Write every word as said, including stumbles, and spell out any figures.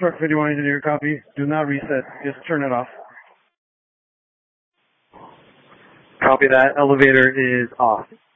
Shark fifty-one engineer, copy. Do not reset. Just turn it off. Copy that. Elevator is off.